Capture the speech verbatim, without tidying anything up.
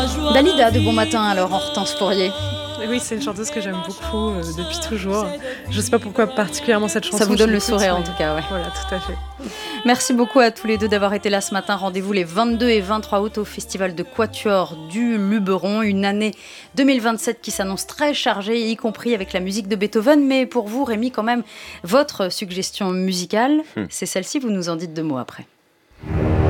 Dalida de Bon Matin, alors, Hortense Fourier. Oui, c'est une chanteuse que j'aime beaucoup euh, depuis toujours. Je ne sais pas pourquoi particulièrement cette chanson. Ça vous donne le sourire en tout cas, ouais. Voilà, tout à fait. Merci beaucoup à tous les deux d'avoir été là ce matin. Rendez-vous les vingt-deux et vingt-trois août au Festival de Quatuor du Luberon. Une année deux mille vingt-sept qui s'annonce très chargée, y compris avec la musique de Beethoven. Mais pour vous, Rémi, quand même, votre suggestion musicale, hum. c'est celle-ci. Vous nous en dites deux mots après.